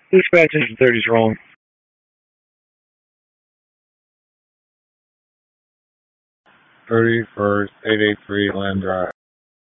Dispatch engine 30 is wrong. First 883 Land Drive.